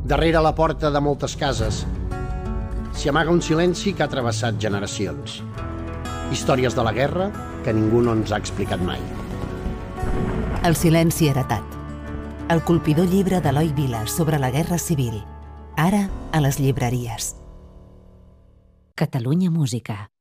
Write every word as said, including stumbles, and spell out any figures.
Darrere la porta de moltes cases s'hi amaga un silenci que ha travessat generacions. Històries de la guerra que ningú no ens ha explicat mai. El silenci heretat. El colpidor llibre d'Eloi Vila sobre la Guerra Civil. Ara a les llibreries. Catalunya Música.